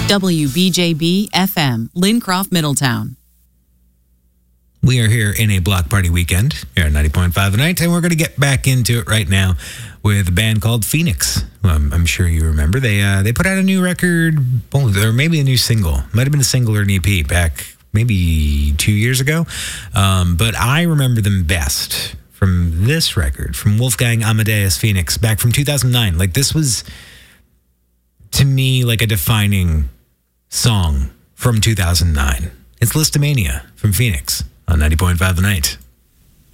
WBJB FM, Lincroft, Middletown. We are here in a block party weekend here at 90.5 The Night, and we're going to get back into it right now with a band called Phoenix. I'm sure you remember. They put out a new record, or maybe a new single. Might have been a single or an EP back maybe 2 years ago. But I remember them best from this record, from Wolfgang Amadeus Phoenix, back from 2009. Like, this was, to me, like a defining song from 2009. It's Listomania from Phoenix on 90.5 The Night.